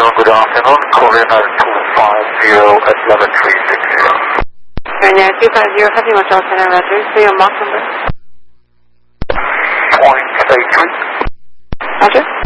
good afternoon. Coordinate 250 at 11360. Right now, 250, heavy with Delta November 3, so your Mach number? 0.83. Roger.